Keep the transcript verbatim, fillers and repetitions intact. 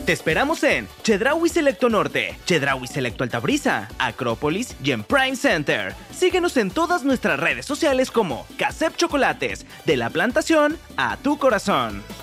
Te esperamos en Chedraui Selecto Norte, Chedraui Selecto Altabrisa, Acrópolis y en Prime Center. Síguenos en todas nuestras redes sociales como Casep Chocolates, de la plantación a tu corazón.